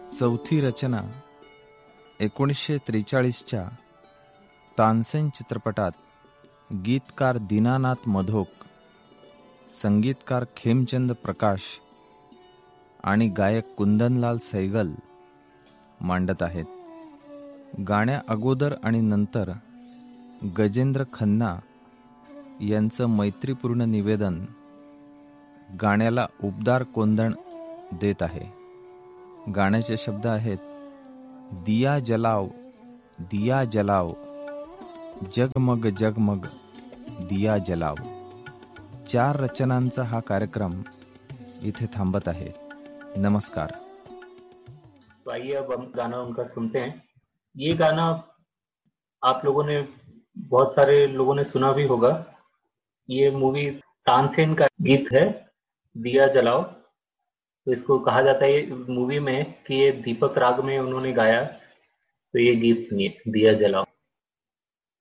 चौथी रचना 1943च्या तानसेन चित्रपटात गीतकार दीनानाथ मधोक, संगीतकार खेमचंद प्रकाश आणि गायक कुंदनलाल सैगल मांडत आहेत. गाण्या अगोदर आणि नंतर गजेंद्र खन्ना यांचं मैत्रीपूर्ण निवेदन गाण्याला उबदार कोंदण देत आहे. गाण्याचे शब्द आहेत, दिया जलाव दिया जलाव, जगमग जगमग दिया जलाव. 4 रचनांचा हा कार्यक्रम इथे थांबत आहे. नमस्कार. तो आइए अब हम गाना उनका सुनते हैं. ये गाना आप लोगों ने, बहुत सारे लोगों ने सुना भी होगा. ये मूवी तानसेन का गीत है, दिया जलाओ. तो इसको कहा जाता है ये मूवी में कि ये दीपक राग में उन्होंने गाया. तो ये गीत सुनिए, दिया जलाओ.